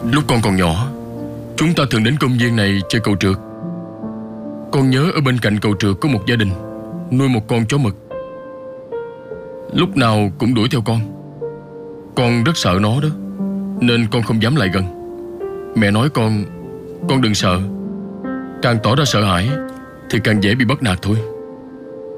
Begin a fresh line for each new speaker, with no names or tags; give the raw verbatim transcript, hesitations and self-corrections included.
Lúc con còn nhỏ, chúng ta thường đến công viên này chơi cầu trượt. Con nhớ ở bên cạnh cầu trượt có một gia đình nuôi một con chó mực. Lúc nào cũng đuổi theo con. Con rất sợ nó đó, nên con không dám lại gần. Mẹ nói con Con đừng sợ. Càng tỏ ra sợ hãi thì càng dễ bị bắt nạt thôi.